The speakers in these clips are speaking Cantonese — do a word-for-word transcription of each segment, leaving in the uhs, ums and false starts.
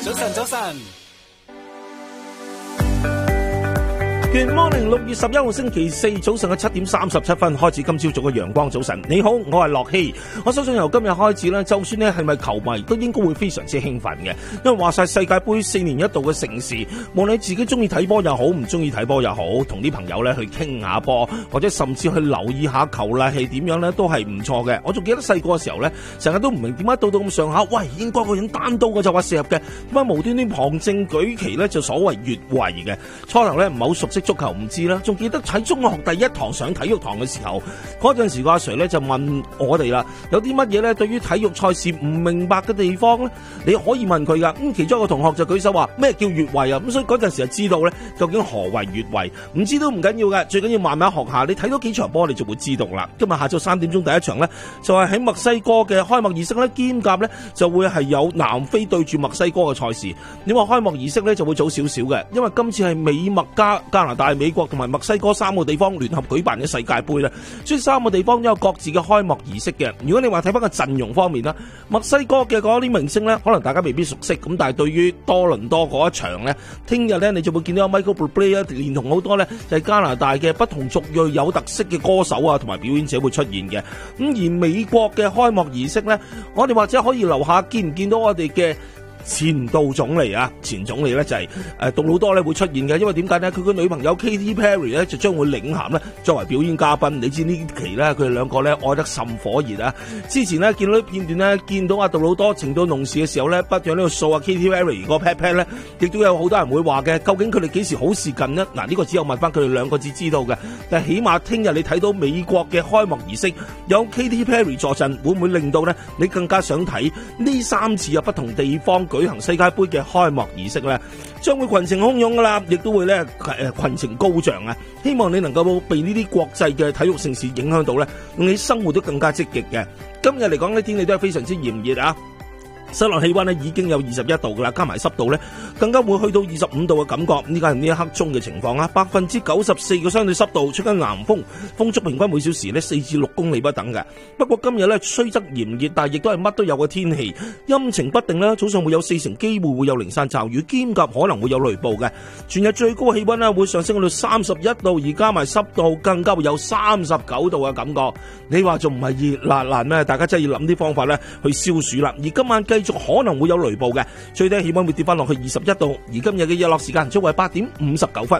早晨，早晨。 Good morning， 六月十一號星期四早上嘅七點三十七分開始，今朝早嘅陽光早晨。你好，我係樂希。我相信由今日開始咧，就算咧係咪球迷，都應該會非常之興奮嘅。因為話晒世界盃四年一度嘅盛事，無論你自己中意睇波又好，唔中意睇波又好，同啲朋友咧去傾下波，或者甚至去留意下球啦係點樣咧，都係唔錯嘅。我仲記得細個嘅時候咧，成日都唔明點解到到咁上下，喂，英國個人單刀嘅就話射入嘅，點解無端端旁證舉旗咧就所謂越位嘅？初頭咧唔係好熟悉足球唔知啦，仲記得喺中學第一堂上體育堂嘅時候，嗰陣時個阿 Sir 咧就問我哋啦，有啲乜嘢咧對於體育賽事唔明白嘅地方咧，你可以問佢噶。咁其中一個同學就舉手話咩叫越位啊？咁所以嗰陣時就知道咧究竟何謂越位。唔知都唔緊要嘅，最緊要慢慢學下。你睇到幾場波，你就會知道啦。今日下晝三點鐘第一場咧，就係喺墨西哥嘅開幕儀式咧，兼夾咧就會係有南非對住墨西哥嘅賽事。你話開幕儀式咧就會早少少嘅，因為今次係美墨加加拿大、美國同埋墨西哥三個地方聯合舉辦嘅世界盃啦，所以三個地方都有各自嘅開幕儀式嘅。如果你話睇翻個陣容方面啦，墨西哥嘅嗰啲明星咧，可能大家未必熟悉，咁但係對於多倫多嗰一場咧，聽日咧你就會見到 Michael Bublé 啊，連同好多咧就係加拿大嘅不同族裔有特色嘅歌手啊，同埋表演者會出現嘅。咁而美國嘅開幕儀式咧，我哋或者可以留下見唔見到我哋嘅前度總理啊，前總理咧就係誒杜魯多咧會出現嘅，因為點解咧？佢個女朋友 Katy Perry 咧就將會領銜咧作為表演嘉賓。你知呢期咧佢哋兩個咧愛得甚火熱啊！之前咧見到啲片段咧，見到阿杜魯多情到濃時嘅時候咧，不斷喺度掃阿 Katy Perry 個 pat pat 咧，亦都有好多人會話嘅。究竟佢哋幾時好事近呢？嗱，呢個只有問翻佢哋兩個至知道嘅。但係起碼聽日你睇到美國嘅開幕儀式有 Katy Perry 助陣，會唔會令到咧你更加想睇呢三次有不同地方舉行世界盃嘅開幕儀式咧，將會群情洶湧噶啦，亦都會咧誒群情高漲啊！希望你能夠被呢啲國際嘅體育盛事影響到咧，令你生活都更加積極嘅。今日嚟講呢，天氣都係非常之炎熱啊！室內氣溫咧已經有二十一度噶啦，加埋濕度咧更加會去到二十五度嘅感覺。呢個係呢一刻鐘嘅情況啊，百分之九十四嘅相對濕度，出緊南風，風速平均每小時咧四至六公里不等嘅。不過今日咧雖則炎熱，但係亦都係乜都有嘅天氣，陰晴不定啦。早上會有四成機會會有零散驟雨，兼夾可能會有雷暴嘅。全日最高氣溫咧會上升到三十一度，而加埋濕度更加會有三十九度嘅感覺。你話仲唔係熱辣辣咩？大家真係要諗啲方法咧去消暑啦。而今晚繼續可能會有雷暴嘅，最低氣溫會跌翻落去二十一度。而今日嘅日落時間將為八點五十九分。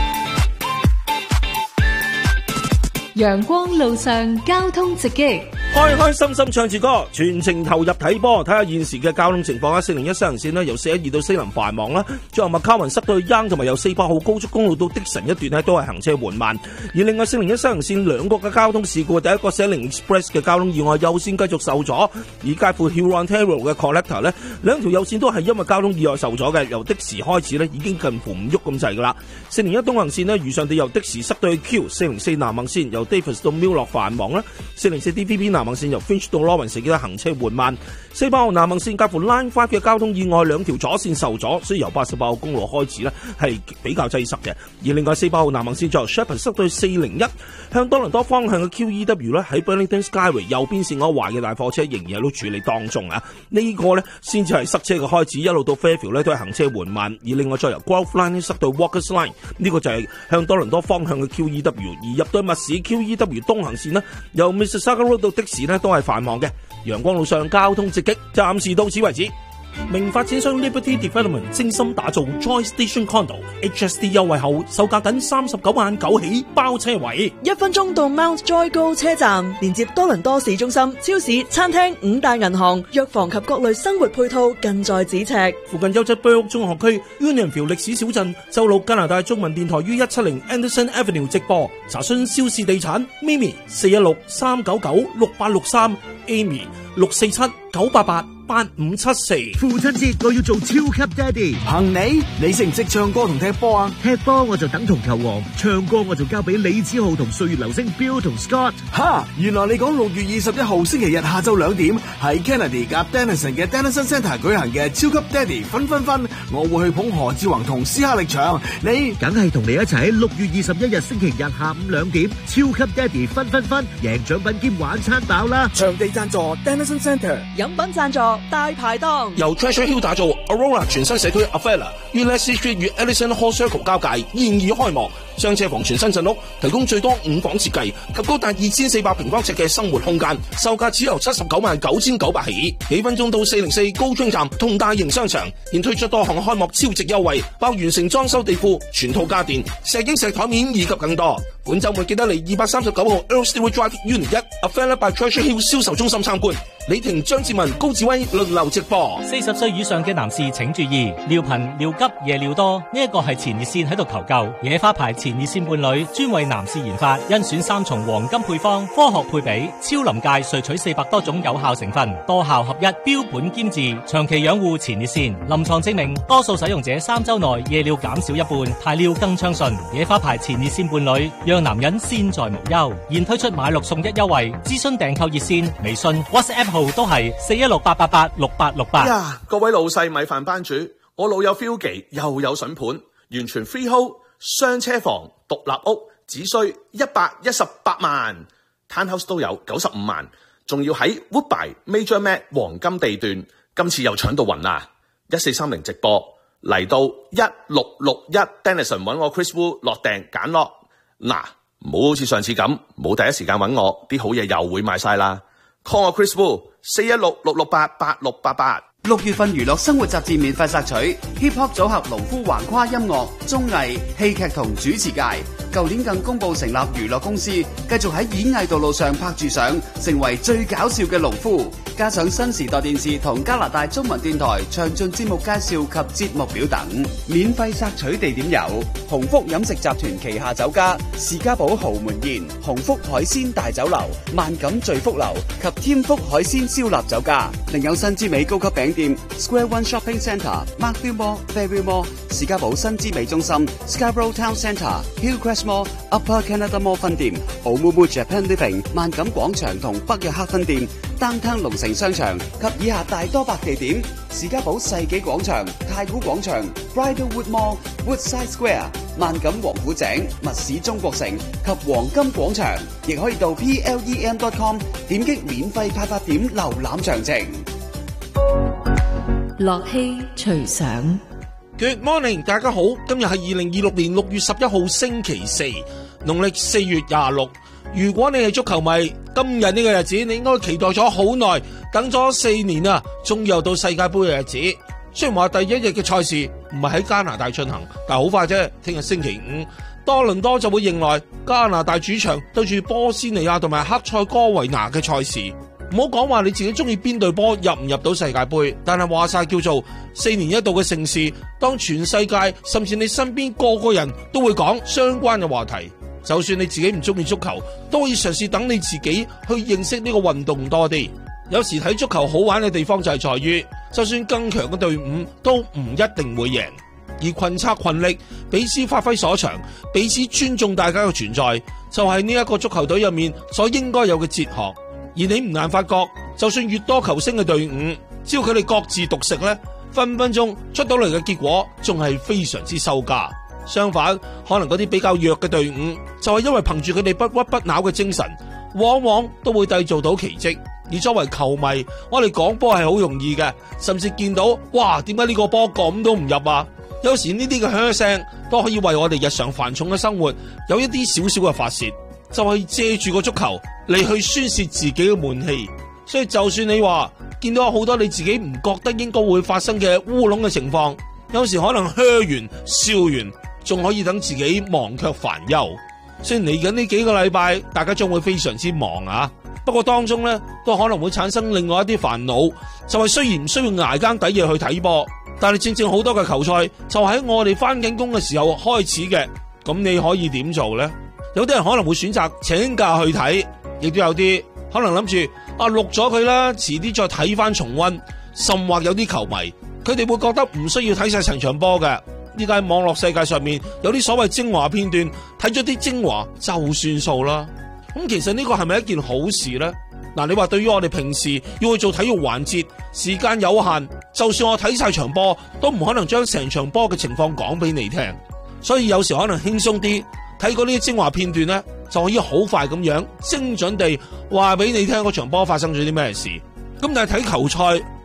陽光路上交通直擊， 開開心心唱住歌，全程投入睇波，睇下現時嘅交通情況啊！四零一西行線呢，由四一二到西林繁忙啦，最後麥卡雲塞到去 Young， 同埋由四百號高速公路到的神一段呢，都係行車緩慢。而另外四零一西行線兩個嘅交通事故，第一個四一零 Express 嘅交通意外右線繼續受阻，而介乎 Hurontario 嘅 Collector 呢，兩條右線都係因為交通意外受阻嘅，由的時開始呢，已經近乎唔喐咁滯噶啦。四零一東行線呢，遇上地由的時塞到去 Q， 四零四南行線由 Davis 到 Mill 落繁忙啦，四零四 D V B 南行線由 Finch 到 Lawrence 記得行車緩慢，四百號南行線介乎 Line Five 嘅交通意外，兩條左線受阻，所以由八十八號公路開始呢係比較擠塞嘅。而另外四百號南行線再由 Shepherd 塞到去四零一，向多倫多方向嘅 Q E W 呢喺 Burlington Skyway 右邊線嗰壞嘅大貨車仍然喺度處理當中啊！呢、呢個呢先至係塞車嘅開始，一路到 Fairfield 呢都係行車緩慢。而另外再由 Grove Line 塞到 Walkers Line， 呢個就係向多倫多方向嘅 Q E W。而入到密市 Q E W 東行線呢，由 Mississauga Road 到的士呢都係繁忙嘅。陽光路上交通直擊，暫時到此為止。名發展商 Liberty Development 精心打造 Joy Station Condo H S D 優惠後，售價僅三十九萬九起，包車位。 一分鐘到 Mount Joy 高車站，連接多倫多市中心、超市、餐廳、五大銀行、藥房及各類生活配套，近在咫尺。 附近優質居屋中學區 Unionville 歷史小鎮，周六加拿大中文電台於一七零 Anderson Avenue 直播。查詢肖氏地產 Mimi 四一六三九九六八六三 Amy 六四七九八八八五七四。 父親節我要做超級爹哋。 憑你，你識唔識唱歌同踢波啊？ 踢波我就等同球王，唱歌我就交俾李子豪同歲月流星 Bill 同 Scott。 哈，原來你講六月二十一號星期日下晝兩點喺 Kennedy 夾 Denison 嘅 Denison Centre 舉行嘅超級爹哋分分分，我會去捧何志宏同斯克力場，你梗係同你一齊喺六月二十一日星期日下午兩點超級爹哋分分分，贏獎品兼玩餐飽啦！ 場地贊助 Denison Centre， 飲品贊助樂大排檔， 由 Treasure Hill 打造 Aurora 全新社區 Avella 於 Leslie Street 與 Ellison Hall Circle 交界現已開幕，雙車房全新鎮屋，提供最多五房設計及高達二千四百平方尺嘅生活空間，售價只由七十九萬九千九百起，幾分鐘到四零四高中站同大型商場，現推出多項開幕超值優惠，包完成裝修地庫、全套家電、石英石台面以及更多。本週末記得嚟二百三十九號 Earl Stewart Drive Unit 一 Avella by Treasure Hill 銷售中心參觀。李婷、張志文、高志威輪流直播。 四十歲以上嘅男士請注意，尿頻、尿急、夜尿多，呢一個係前列腺喺度求救。野花牌前列腺伴侶專為男士研發，甄選三重黃金配方，科學配比，超臨界萃取四百多種有效成分，多效合一，標本兼治，長期養護前列腺。臨床證明，多數使用者三周內夜尿減少一半，排尿更暢順。野花牌前列腺伴侶，讓男人先在無憂。現推出買六送一優惠，諮詢訂購熱線、微信、WhatsApp都係四一六八八八六八六八。 呀，各位老細米飯班主，我老友 Philgy 又有筍盤，完全 freehold 雙車房獨立屋，只需一百一十八萬 ，townhouse 都有九十五萬，仲要喺 Woodbine Major Mac 黃金地段，今次又搶到暈啦！一四三零直播嚟到一六六一 Denison 揾我 Chris Wu 落訂揀落，嗱，唔好好似上次咁，冇第一時間揾我，啲好嘢又會賣晒啦。call 我 Chris Wu 四一六六六八八六八八。 六月份娛樂生活雜誌免費索取 Hip Hop 組合農夫橫跨音樂、綜藝、戲劇同主持界。舊年更公布成立娛樂公司，繼續喺演藝道路上拍住上，成為最搞笑嘅農夫。加上新時代電視同加拿大中文電台詳盡節目介紹及節目表等。免費索取地點有鴻福飲食集團旗下酒家士嘉堡豪門宴、鴻福海鮮大酒樓、萬錦聚福樓及添福海鮮燒臘酒家。另有新之美高級餅店 Square One Shopping Centre、Markville Mall、Fairview Mall、士嘉堡新之美中心、Scarborough Town Centre、Hillcrest Mall、Upper Canada Mall 分店、Omumu Japan Living、萬錦廣場同北約克分店、Downtown 龍城商場及以下大多百地點：士嘉堡世紀廣場、太古廣場、Bridlewood Mall、Woodside Square、萬錦王府井、密市中國城及黃金廣場，亦可以到 P L E M dot com 點擊免費派發點瀏覽詳情。 樂器隨想。 Good morning， 大家好，今日係二零二六年六月十一號星期四，農曆四月廿六。如果你係足球迷，今日呢個日子你應該期待咗好耐，等咗四年啊，終於又到世界盃嘅日子。雖然話第一日嘅賽事唔係喺加拿大進行，但係好快啫，聽日星期五多倫多就會迎來加拿大主場對住波斯尼亞同埋克塞哥維拿嘅賽事。唔好講話你自己中意邊隊波入唔入到世界盃，但係話晒叫做四年一度嘅盛事，當全世界甚至你身邊個個人都會講相關嘅話題。就算你自己唔中意足球，都可以嘗試等你自己去認識呢個運動多啲。有時睇足球好玩嘅地方就係在於，就算更強嘅隊伍都唔一定會贏，而群策群力，彼此發揮所長，彼此尊重大家嘅存在，就係呢一個足球隊入面所應該有嘅哲學。而你唔難發覺，就算越多球星嘅隊伍，只要佢哋各自獨食呢，分分鐘出到嚟嘅結果仲係非常之收家。相反，可能嗰啲比較弱嘅隊伍，就係因為憑住佢哋不屈不撓嘅精神，往往都會締造到奇蹟。而作為球迷，我哋講波係好容易嘅，甚至見到哇，點解呢個波咁都唔入啊？有時呢啲嘅噓聲都可以為我哋日常繁重嘅生活有一啲少少嘅發洩，就係借住個足球嚟去宣泄自己嘅悶氣。所以就算你話見到好多你自己唔覺得應該會發生嘅烏龍嘅情況，有時可能噓完笑完，仲可以等自己忘卻煩憂。雖然嚟緊呢幾個禮拜大家將會非常之忙啊，不過當中呢都可能會產生另外一啲煩惱，就係雖然唔需要挨更抵夜去睇波，但係正正好多嘅球賽就喺我哋翻緊工嘅時候開始嘅，咁你可以點做呢？有啲人可能會選擇請假去睇，亦都有啲可能諗住啊錄咗佢啦，遲啲再睇翻重溫，甚或有啲球迷佢哋會覺得唔需要睇晒成場波嘅。依家喺網絡世界上面有啲所謂精華片段，睇咗啲精華就算數啦。咁其實呢個係咪一件好事呢？嗱，你話對於我哋平時要去做體育環節，時間有限，就算我睇晒場波，都唔可能將成場波嘅情況講俾你聽。所以有時可能輕鬆啲睇過呢啲精華片段呢，就可以好快咁樣精準地話俾你聽嗰場波發生咗啲咩事。咁但係睇球賽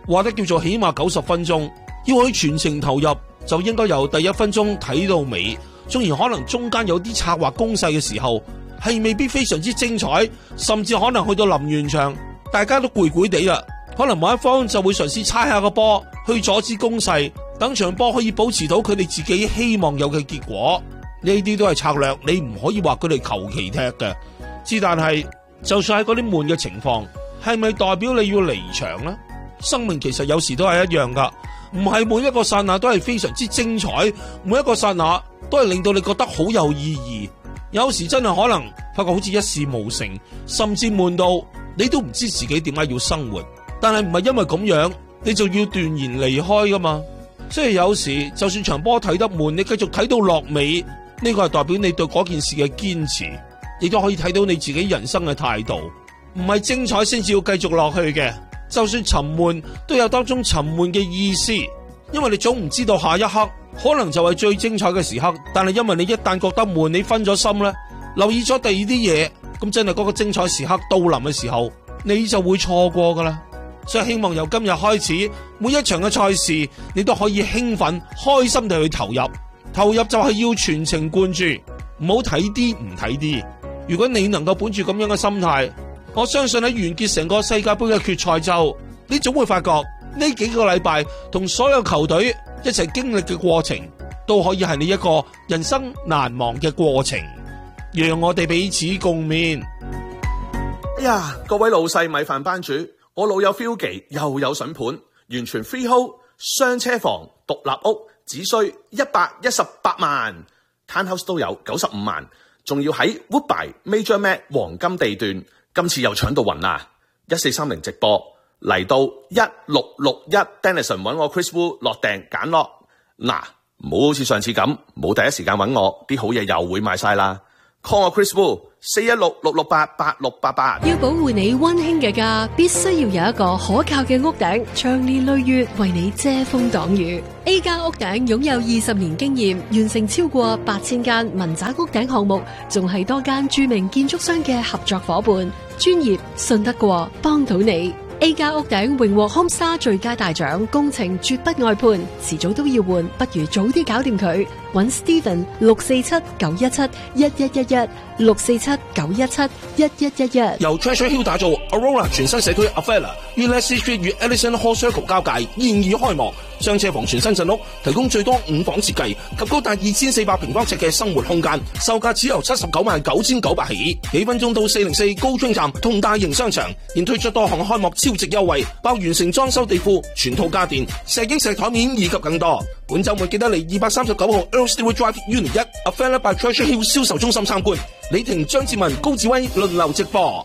話得叫做起碼九十分鐘，要佢全程投入，就應該由第一分鐘睇到尾。縱然可能中間有啲策劃攻勢嘅時候，係未必非常之精彩，甚至可能去到臨完場，大家都攰攰地啦。可能某一方就會嘗試猜下個波，去阻止攻勢，等場波可以保持到佢哋自己希望有嘅結果。呢啲都係策略，你唔可以話佢哋求其踢嘅。之但係，就算喺嗰啲悶嘅情況，係咪代表你要離場呢？生命其實有時都係一樣噶，唔係每一個剎那都係非常之精彩，每一個剎那都係令到你覺得好有意義。有時真係可能發覺好似一事無成，甚至悶到你都唔知自己點解要生活。但係唔係因為咁樣，你就要斷然離開噶嘛？所以有時就算場波睇得悶，你繼續睇到落尾，呢個係代表你對嗰件事嘅堅持，亦都可以睇到你自己人生嘅態度。唔係精彩先至要繼續落去嘅，就算沉悶都有當中沉悶嘅意思，因為你總唔知道下一刻可能就係最精彩嘅時刻。但係因為你一旦覺得悶，你分咗心咧，留意咗第二啲嘢，咁真係嗰個精彩時刻到臨嘅時候，你就會錯過噶啦。所以希望由今日開始，每一場嘅賽事你都可以興奮開心地去投入，投入就係要全程貫注，唔好睇啲唔睇啲。如果你能夠本住咁樣嘅心態，我相信喺完結成個世界盃嘅決賽周，你總會發覺呢幾個禮拜同所有球隊一齊經歷嘅過程，都可以係你一個人生難忘嘅過程。讓我哋彼此共勉。 哎呀，各位老細米飯班主，我老友 Philgy 又有筍盤，完全 freehold， 雙車房，獨立屋，只需一百一十八萬 ，townhouse 都有九十五萬，仲要喺 Woodbine Major Mac 黃金地段，今次又搶到暈啦！一四三零直播嚟到一六六一 Dennison 揾我 Chris Wu 落訂揀落，嗱，唔好好似上次咁，冇第一時間揾我，啲好嘢又會賣晒啦。call 我 Chris Wu 四一六六六八八六八八。 要保護你溫馨嘅家，必須要有一個可靠嘅屋頂，長年累月為你遮風擋雨。A 加屋頂擁有二十年經驗，完成超過八千間民宅屋頂項目，仲係多間著名建築商嘅合作伙伴，專業信得過，幫到你。A 加屋頂榮獲 Homestar 最佳大獎，工程絕不外判，遲早都要換，不如早啲搞掂佢。揾 Steven 六四七九一七一一一一六四七九一七一一一一。 由 Treasure Hill 打造 Aurora 全新社區 Avella 於 Leslie Street 與 Ellison Hall Circle 交界，現已開幕。雙車房全新陣屋，提供最多五房設計及高達二千四百平方尺嘅生活空間，售價只由七十九萬九千九百起。幾分鐘到四零四高津站同大型商場，現推出多項開幕超值優惠，包完成裝修地庫、全套家電、石英石台面以及更多。本週末記得嚟二百三十九號 Earl Stewart Drive Unit 一 Avella by Treasure Hill 銷售中心參觀。李婷、張志文、高志威輪流直播。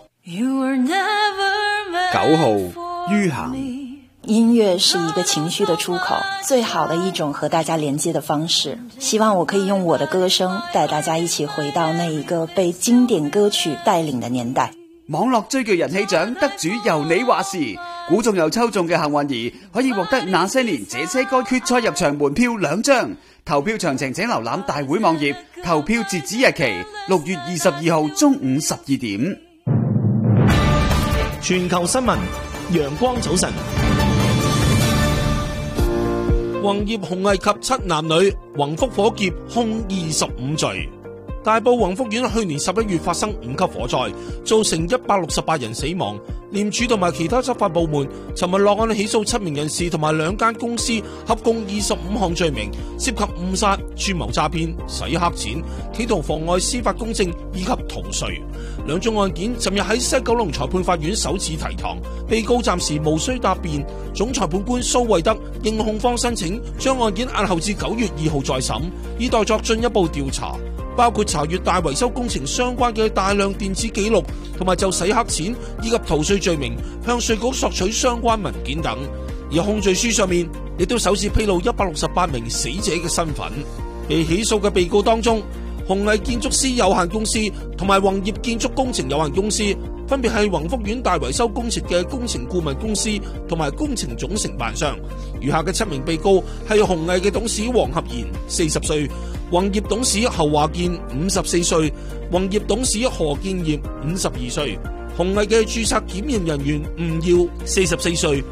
九號于涵。 音樂是一個情緒的出口，最好的一種和大家連接的方式。希望我可以用我的歌聲帶大家一起回到那一個被經典歌曲帶領的年代。 網絡追劇人氣獎得主由你話事，估中又抽中嘅幸運兒可以獲得那些年這些歌決賽入場門票兩張。投票詳情請瀏覽大會網頁，投票截止日期六月二十二號中午十二點。 全球新聞，陽光早晨。宏業紅藝及七男女宏福火劫控二十五罪。大埔宏福苑去年十一月發生五級火災，造成一百六十八人死亡。廉署同埋其他執法部門尋日落案起訴七名人士同埋兩間公司，合共二十五項罪名，涉及誤殺、串謀詐騙、洗黑錢、企圖妨礙司法公正以及逃稅。兩宗案件尋日喺西九龍裁判法院首次提堂，被告暫時無需答辯。總裁判官蘇惠德應控方申請，將案件押後至九月二號再審，以待作進一步調查。包括查閱大維修工程相關嘅大量電子記錄，同埋就洗黑錢以及逃稅罪名向稅局索取相關文件等。而控罪書上面亦都首次披露一百六十八名死者嘅身份。被起訴嘅被告當中，紅藝建築師有限公司同埋宏業建築工程有限公司分別係宏福苑大維修工程嘅工程顧問公司同埋工程總承辦商。餘下嘅七名被告係紅藝嘅董事黃合賢四十歲，宏業董事侯華健五十四歲，宏業董事何建業五十二歲，紅藝嘅註冊檢驗人員吳耀四十四歲，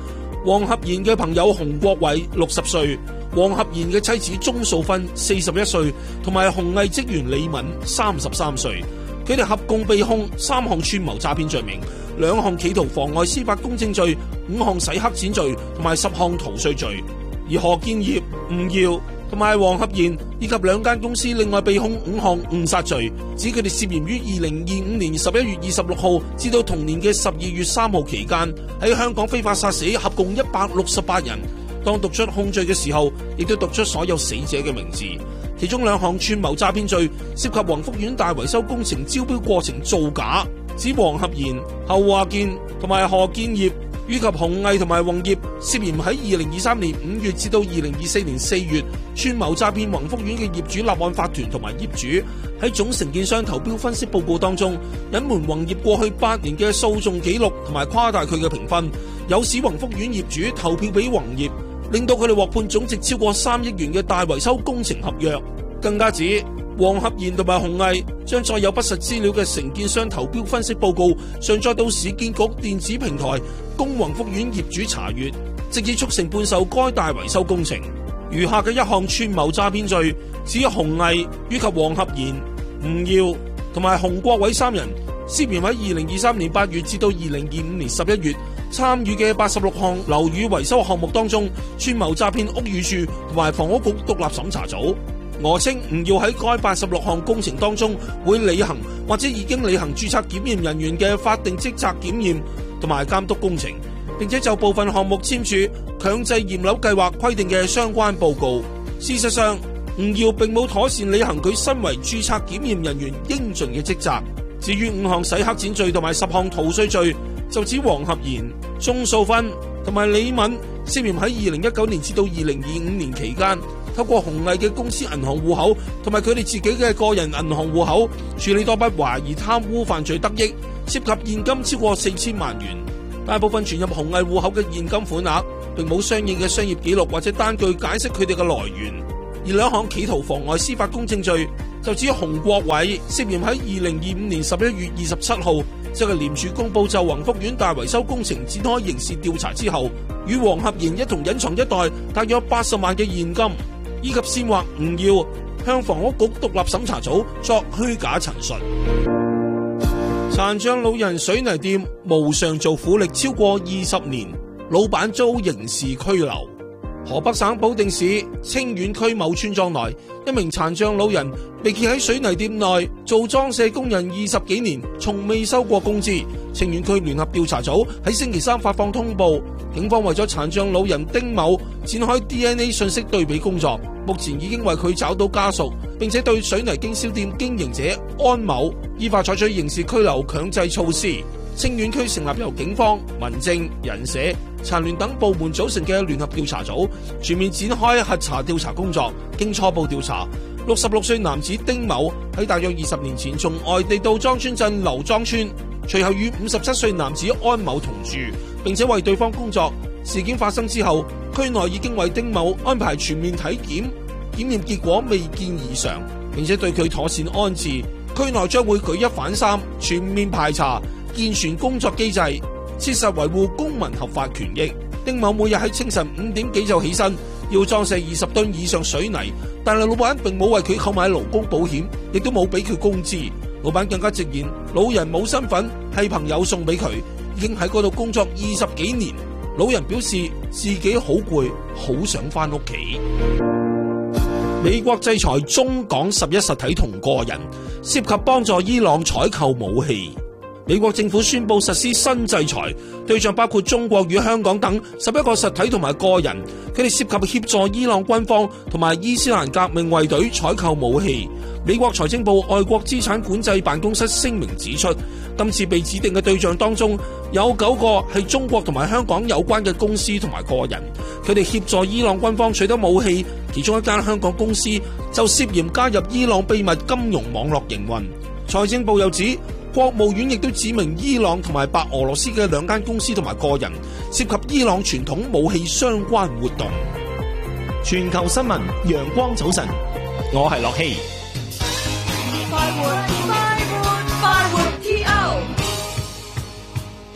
黃合賢嘅朋友洪國偉六十歲，黃合賢嘅妻子鍾素芬四十一歲，同埋紅藝職員李敏三十三歲。佢哋合共被控三項串謀詐騙罪名，兩項企圖妨礙司法公正罪，五項洗黑錢罪同埋十項逃稅罪。而何建業、吳耀同埋黃合賢以及兩間公司另外被控五項誤殺罪，指佢哋涉嫌於二零二五年十一月二十六號至到同年嘅十二月三號期間喺香港非法殺死合共一百六十八人。當讀出控罪嘅時候，亦都讀出所有死者嘅名字。其中兩項串謀詐騙罪涉及宏福苑大維修工程招標過程造假，指黃合賢、侯華健同埋何建業以及洪毅同埋宏業涉嫌喺二零二三年五月至到二零二四年四月串謀詐騙宏福苑嘅業主立案法團同埋業主，喺總承建商投標分析報告當中隱瞞宏業過去八年嘅訴訟記錄同埋誇大佢嘅評分，誘使宏福苑業主投票俾宏業，令到佢哋獲判總值超過三億元嘅大維修工程合約。更加指黃合賢同埋洪毅將再有不實資料嘅承建商投標分析報告上載到市建局電子平台供宏福苑業主查閱，直至促成判售該大維修工程。餘下嘅一項串謀詐騙罪，指洪毅以及黃合賢、吳耀同埋洪國偉三人涉嫌喺二零二三年八月至到二零二五年十一月參與嘅八十六項樓宇維修項目當中，串謀詐騙屋宇署同埋房屋局獨立審查組。訛稱唔要喺該八十六項工程當中會履行或者已經履行註冊檢驗人員嘅法定職責檢驗同埋監督工程，並且就部分項目簽署強制驗樓計劃規定嘅相關報告。事實上，吳耀並冇妥善履行佢身為註冊檢驗人員應盡嘅職責。至於五項洗黑錢罪同埋十項逃稅罪，就指黃合賢、鍾素芬同埋李敏涉嫌喺二零一九年至到二零二五年期間，透過紅藝嘅公司銀行戶口同埋佢哋自己嘅個人銀行戶口處理多筆懷疑貪污犯罪得益，涉及現金超過四千萬元。大部分存入紅藝戶口嘅現金款額並冇相應嘅商業記錄或者單據解釋佢哋嘅來源。而兩項企圖妨礙司法公正罪，就指洪國偉涉嫌喺二零二五年十一月二十七號，即係廉署公布就宏福苑大維修工程展開刑事調查之後，與黃合賢一同隱藏一袋大約八十萬嘅現金，以及煽惑吳耀向房屋局獨立審查組作虛假陳述。殘障老人水泥店無償做苦力超過二十年，老闆遭刑事拘留。河北省保定市清遠區某村莊內，一名殘障老人被揭喺水泥店內做裝卸工人二十幾年，從未收過工資。清遠區聯合調查組喺星期三發放通報，警方為咗殘障老人丁某展開 D N A 信息對比工作，目前已經為佢找到家屬，並且對水泥經銷店經營者安某依法採取刑事拘留強制措施。清遠區成立由警方、民政、人社、殘聯等部門組成嘅聯合調查組，全面展開核查調查工作。經初步調查，六十六歲男子丁某喺大約二十年前從外地到莊村鎮劉莊村，隨後與五十七歲男子安某同住，並且為對方工作。事件發生之後，區內已經為丁某安排全面體檢，檢驗結果未見異常，並且對佢妥善安置。區內將會舉一反三，全面排查，健全工作機制，切實維護公民合法權益。丁某每日喺清晨五點幾就起身，要裝卸二十噸以上水泥，但係老闆並冇為佢購買勞工保險，亦都冇俾佢工資。老闆更加直言，老人冇身份，係朋友送俾佢，已經喺嗰度工作二十幾年。老人表示自己好攰，好想翻屋企。美國制裁中港十一實體同個人，涉及幫助伊朗採購武器。美國政府宣布實施新制裁，對象包括中國與香港等十一個實體同埋個人，佢哋涉及協助伊朗軍方同埋伊斯蘭革命衛隊採購武器。美國財政部外國資產管制辦公室聲明指出，今次被指定嘅對象當中有九個係中國同埋香港有關嘅公司同埋個人，佢哋協助伊朗軍方取得武器，其中一間香港公司就涉嫌加入伊朗秘密金融網絡營運。財政部又指，國務院亦都指明伊朗同埋白俄羅斯嘅兩間公司同埋個人涉及伊朗傳統武器相關活動。全球新聞，陽光早晨，我係樂希。 快活快活快活 T O。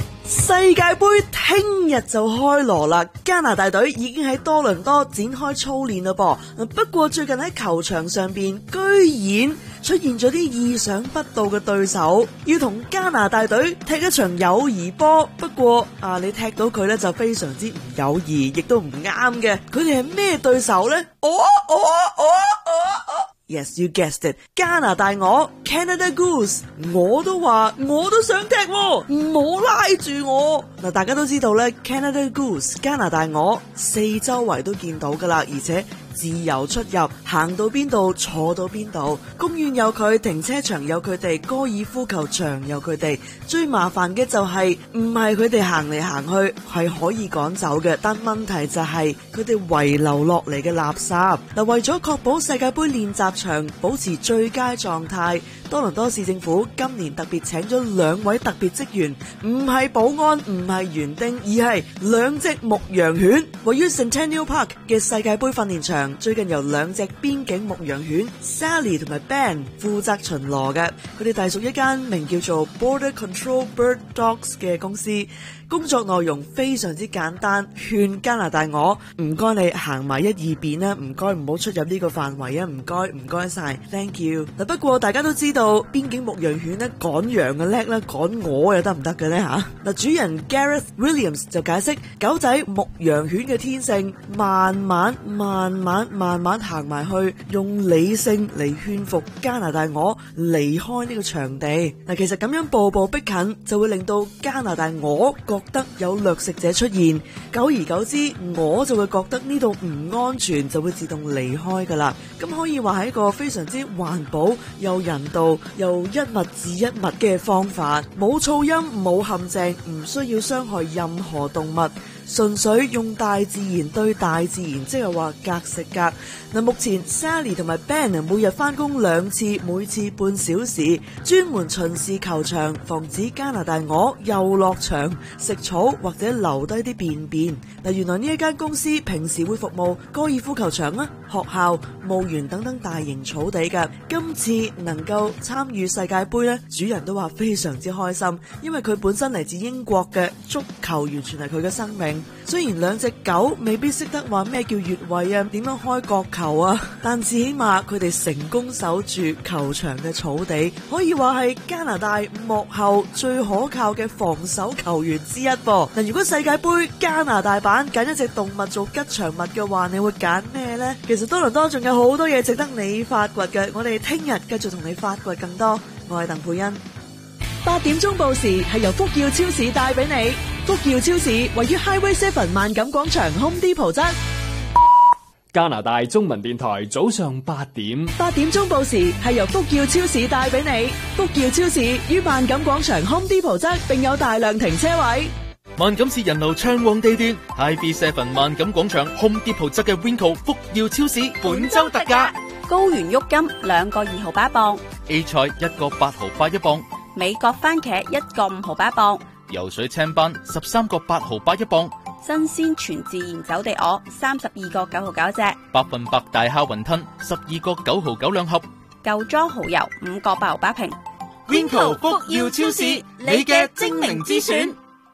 世界杯聽日就開鑼啦，加拿大隊已經喺多倫多展開操練啦噃。不過最近喺球場上邊居然出現咗啲意想不到嘅對手，要同加拿大隊踢一場友誼波。不過啊，你踢到佢呢就非常之唔友誼，亦都唔啱嘅。佢哋係咩對手呢？哦哦哦哦哦 Yes, you guessed it， 加拿大鵝 Canada Goose， 我都話我都想踢，唔好拉住我。嗱，大家都知道咧 Canada Goose 加拿大鵝四周圍都見到噶啦，而且自由出入，行到邊度坐到邊度，公園有佢，停車場有佢哋，高爾夫球場有佢哋。最麻煩嘅就係唔係佢哋行嚟行去係可以趕走嘅，但問題就係佢哋遺留落嚟嘅垃圾。嗱，為咗確保世界杯練習場保持最佳狀態，多倫多市政府今年特別請咗兩位特別職員，唔係保安，唔係園丁，而係兩隻牧羊犬。位於 Centennial Park 嘅世界杯訓練場最近由兩隻邊境牧羊犬 Sally 同埋 Ben 負責巡邏嘅，佢哋隸屬一間名叫做 Border Control Bird Dogs 嘅公司。工作內容非常之簡單，勸加拿大鵝唔該你行埋一二邊啦，唔該唔好出入呢個範圍啊，唔該唔該晒 ，thank you。嗱，不過大家都知道邊境牧羊犬咧趕羊嘅叻啦，趕鵝又得唔得嘅咧吓？嗱，主人 Gareth Williams 就解釋，狗仔牧羊犬嘅天性，慢慢慢慢慢慢行埋去，用理性嚟勸服加拿大鵝離開呢個場地。嗱，其實咁樣步步逼近，就會令到加拿大鵝覺得有掠食者出現，久而久之，鵝就會覺得呢度唔安全，就會自動離開噶啦。咁可以話係一個非常之環保又人道又一物治一物嘅方法，冇噪音，冇陷阱，唔需要傷害任何動物。純粹用大自然對大自然，即係話格食格。嗱，目前 Sally 同埋 Ben 每日翻工兩次，每次半小時，專門巡視球場，防止加拿大鵝又落場食草或者留低啲便便。嗱，原來呢一間公司平時會服務高爾夫球場啊、學校、墓園等等大型草地嘅。今次能夠參與世界盃呢，主人都話非常之開心，因為佢本身嚟自英國嘅足球，完全係佢嘅生命。雖然兩隻狗未必識得話咩叫越位啊，點樣開角球啊，但至起碼佢哋成功守住球場嘅草地，可以話係加拿大幕後最可靠嘅防守球員之一噃。嗱，如果世界盃加拿大版揀一隻動物做吉祥物嘅話，你會揀咩呢？其實多倫多仲有好多嘢值得你發掘嘅，我哋聽日繼續同你發掘更多。我係鄧佩欣。八點鐘報時係由福耀超市帶俾你。福耀超市位於 Highway Seven 萬錦廣場 Home Depot 側。 加拿大中文電台早上八點。 八點鐘報時係由福耀超市帶俾你。福耀超市於萬錦廣場 Home Depot 側，並有大量停車位。 萬錦市人流暢旺地段 Highway Seven 萬錦廣場 Home Depot 側嘅 Winco 福耀超市本周特價： 高原鬱金兩個二毫八一磅 ，A 菜一個八毫八一磅， 美國番茄一個五毫八一磅， 游水青斑十三個八毫八一磅， 新鮮全自然走地鵝三十二個九毫九一隻， 百分百大蝦雲吞十二個九毫九兩盒， 舊裝蠔油五個八毫八瓶。 Winco 福耀超市，你嘅精明之選。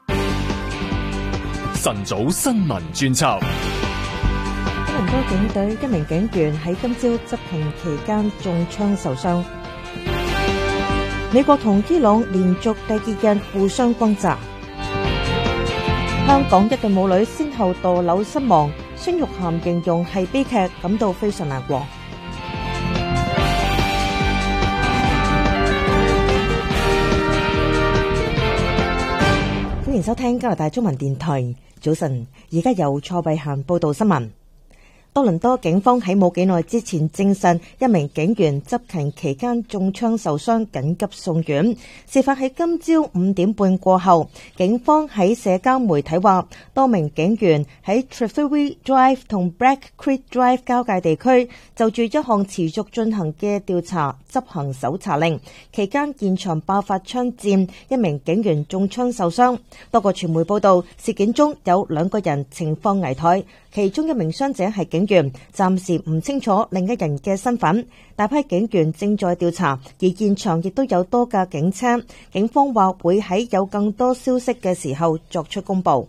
晨早新聞專輯。 多倫多警隊一名警員喺今朝執勤期間中槍受傷。美國同伊朗連續第二日互相轟炸。香港一對母女先後墮樓身亡，孫玉菡形容係悲劇，感到非常難過。歡迎收聽加拿大中文電台，早晨，而家由蔡慧嫻報道新聞。多倫多警方喺冇幾耐之前證實，一名警員執勤期間中槍受傷，緊急送院。事發喺今朝五點半過後，警方喺社交媒體話，多名警員喺 Treasury Drive 同 Black Creek Drive 交界地區就住一項持續進行嘅調查執行搜查令，期間現場爆發槍戰，一名警員中槍受傷。多個傳媒報道，事件中有兩個人情況危殆，其中一名傷者係警警員，暫時唔清楚另一人嘅身份。大批警員正在調查，而現場亦都有多架警車。警方話會喺有更多消息嘅時候作出公佈。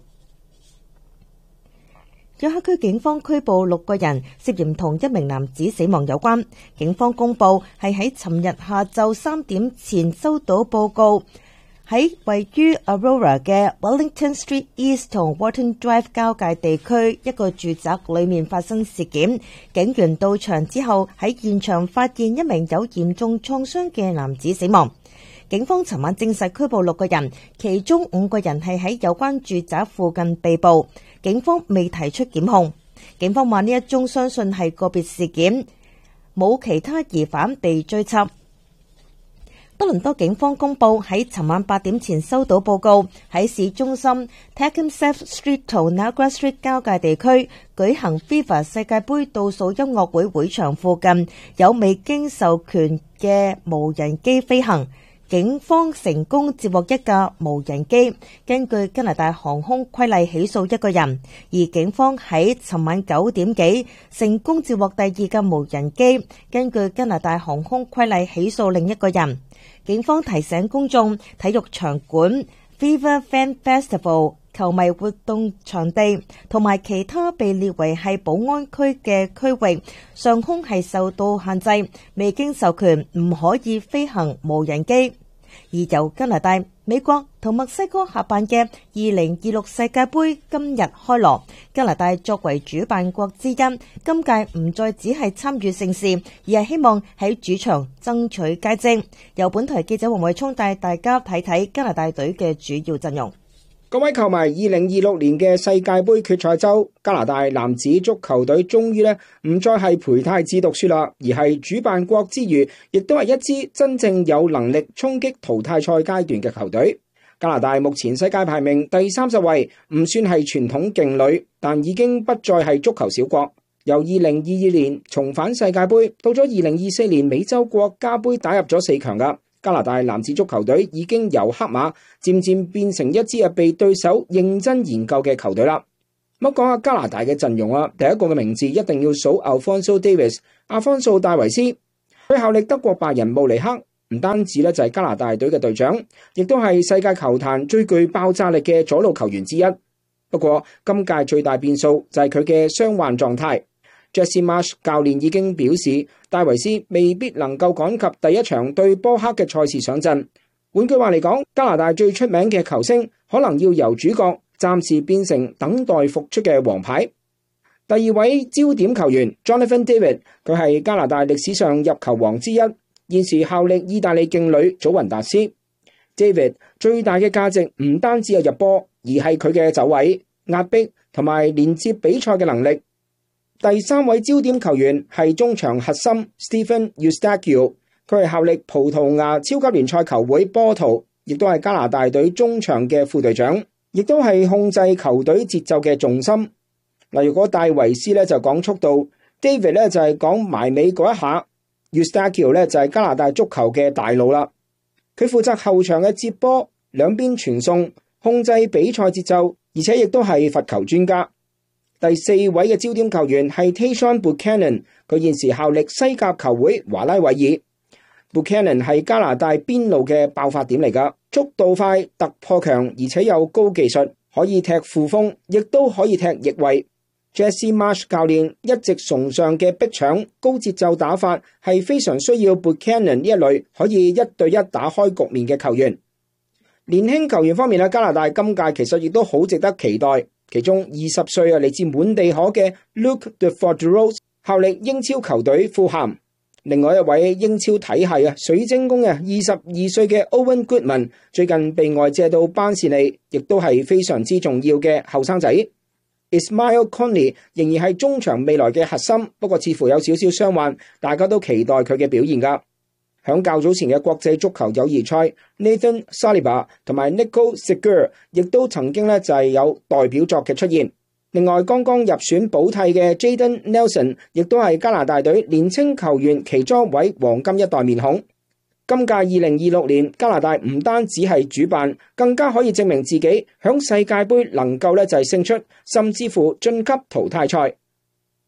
約克區警方拘捕六個人，涉嫌同一名男子死亡有關。警方公佈係喺尋日下晝三點前收到報告，喺位於 Aurora 嘅 Wellington Street East 同 Wharton Drive 交界地區一個住宅裏面發生事件。警員到場之後，喺現場發現一名有嚴重創傷嘅男子死亡。警方尋晚證實拘捕六個人，其中五個人係喺有關住宅附近被捕。警方未提出檢控。警方話呢一宗相信係個別事件，冇其他疑犯被追緝。多倫多警方公佈喺尋晚八點前收到報告，喺市中心 Tecumseh Street 同 Niagara Street 交界地區舉行 FIFA 世界盃倒數音樂會會場附近有未經授權嘅無人機飛行。警方成功接獲一架無人機，根據加拿大航空規例起訴一個人，而警方喺尋晚九點幾成功接獲第二架無人機，根據加拿大航空規例起訴另一個人。警方提醒公眾，體育場館、Viva Fan Festival、球迷活動場地同埋其他被列為係保安區嘅區域，上空係受到限制，未經授權唔可以飛行無人機。而由加拿大、美國同墨西哥合辦嘅二零二六世界盃今日開鑼，加拿大作為主辦國之一，今屆唔再只係參與盛事，而係希望喺主場爭取佳績。由本台記者黃偉聰帶大家睇睇加拿大隊嘅主要陣容。 各位球迷，二零二六年嘅世界盃決賽周，加拿大男子足球隊終於咧唔再係陪太子讀書啦，而係主辦國之餘，亦都係一支真正有能力衝擊淘汰賽階段嘅球隊。加拿大目前世界排名第三十位，唔算係傳統勁旅，但已經不再係足球小國。由二零二二年重返世界盃，到咗二零二四年美洲國家盃打入咗四強噶。加拿大男子足球隊已經由黑馬漸漸變成一支被對手認真研究嘅球隊啦。咁講下加拿大嘅陣容啊，第一個嘅名字一定要數 Alphonso Davies 阿方素戴維斯，佢效力德國拜仁慕尼黑，唔單止咧就係加拿大隊嘅隊長，亦都係世界球壇最具爆炸力嘅左路球員之一。不過今屆最大變數就係佢嘅傷患狀態。Jesse Marsh 教練已經表示，戴維斯未必能夠趕及第一場對波克嘅賽事上陣。換句話嚟講，加拿大最出名嘅球星可能要由主角暫時變成等待復出嘅王牌。第二位焦點球員 Jonathan David， 佢係加拿大歷史上入球王之一，現時效力意大利勁旅祖雲達斯。David 最大嘅價值唔單止有入波，而係佢嘅走位、壓迫同埋連接比賽嘅能力。第三位焦點球員係中場核心 Stephen Eustaquio， 佢係效力葡萄牙超級聯賽球會波圖，亦都係加拿大隊中場嘅副隊長，亦都係控制球隊節奏嘅重心。嗱，如果戴維斯咧就講速度， David 咧就係講埋尾嗰一下， Eustaquio 咧就係加拿大足球嘅大腦啦。佢負責後場嘅接波、兩邊傳送、控制比賽節奏，而且亦都係罰球專家。第四位嘅焦點球員係 Tayshaun Buchanan， 佢現時效力西甲球會華拉韋爾。Buchanan 係加拿大邊路嘅爆發點嚟㗎，速度快、突破強，而且有高技術，可以踢副鋒，亦都可以踢翼位。Jesse Marsh 教練一直崇尚嘅逼搶、高節奏打法係非常需要 Buchanan 呢一類可以一對一打開局面嘅球員。年輕球員方面，加拿大今屆其實亦都好值得期待。其中二十歲啊，嚟自滿地可嘅 Luke de Forgeros 效力英超球隊富咸。另外一位英超體系啊水晶宮嘅二十二歲嘅 Owen Goodman 最近被外借到班士利，亦都係非常之重要嘅後生仔。Ismail Conley 仍然係中場未來嘅核心，不過似乎有少少傷患，大家都期待佢嘅表現㗎。響較早前嘅國際足球友誼賽 ，Nathan Saliba 同埋 Nico Segur 亦都曾經咧就係有代表作嘅出現。另外，剛剛入選保替嘅 Jaden Nelson 亦都係加拿大隊年青球員其中一位黃金一代面孔。今屆二零二六年，加拿大唔單止係主辦，更加可以證明自己響世界盃能夠咧就係勝出，甚至乎晉級淘汰賽。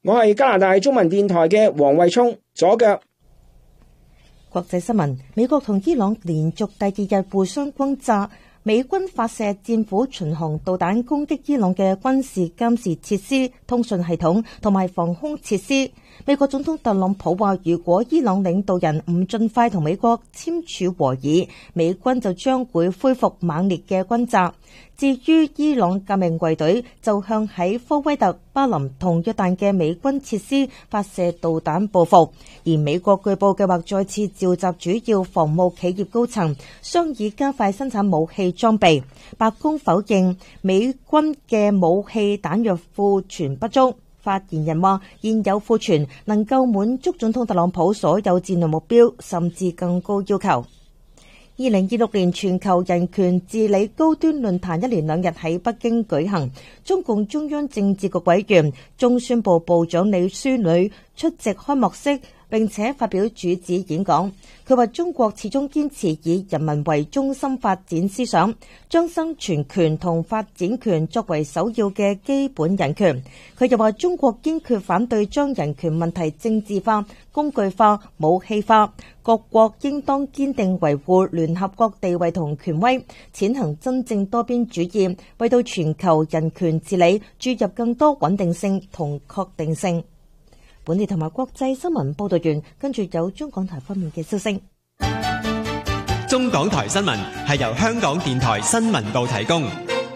我係加拿大中文電台嘅黃慧聰，左腳。 國際新聞：美國同伊朗連續第二日互相轟炸。美軍發射戰斧巡航導彈攻擊伊朗嘅軍事監視設施、通訊系統同埋防空設施。美國總統特朗普話，如果伊朗領導人唔盡快同美國簽署和議，美軍就將會恢復猛烈嘅轟炸。至於伊朗革命衛隊就向喺科威特、巴林同約旦嘅美軍設施發射導彈報復，而美國據報計劃再次召集主要防務企業高層，商議加快生產武器裝備。白宮否認美軍嘅武器彈藥庫存不足。發言人話，現有庫存能夠滿足總統特朗普所有戰略目標，甚至更高要求。二零二六年全球人權治理高端論壇一連兩日喺北京舉行，中共中央政治局委員、中宣部部長李書磊出席開幕式，並且發表主旨演講。佢話中國始終堅持以人民為中心發展思想，將生存權同發展權作為首要嘅基本人權。佢又話中國堅決反對將人權問題政治化、工具化、武器化，各國應當堅定維護聯合國地位同權威，踐行真正多邊主義，為到全球人權治理注入更多穩定性同確定性。本地同埋國際新聞報道完，跟住有中港台方面嘅消息。 中港台新聞係由香港電台新聞部提供。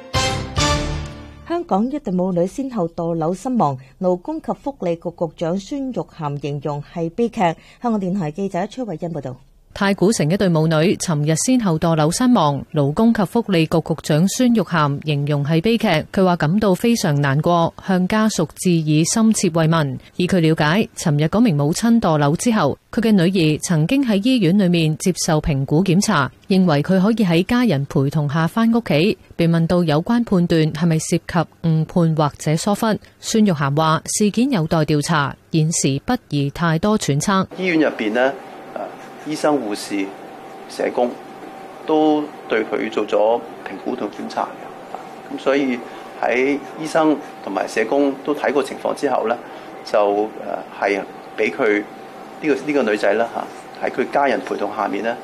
香港一對母女先後墮樓身亡，勞工及福利局局長孫玉菡形容係悲劇。香港電台記者崔慧欣報道。 太古城一對母女尋日先後墮樓身亡，勞工及福利局局長孫玉菡形容係悲劇。佢話感到非常難過，向家屬致以深切慰問。以佢了解，尋日嗰名母親墮樓之後，佢嘅女兒曾經喺醫院裏面接受評估檢查，認為佢可以喺家人陪同下返屋企。被問到有關判斷係咪涉及誤判或者疏忽，孫玉菡話事件有待調查，現時不宜太多揣測。 醫院入邊呢，醫生、護士、社工都對佢做咗評估同檢查嘅，咁所以喺醫生同埋社工都睇過情況之後咧，就誒係俾佢呢個呢個女仔啦嚇，喺佢家人陪同下面咧，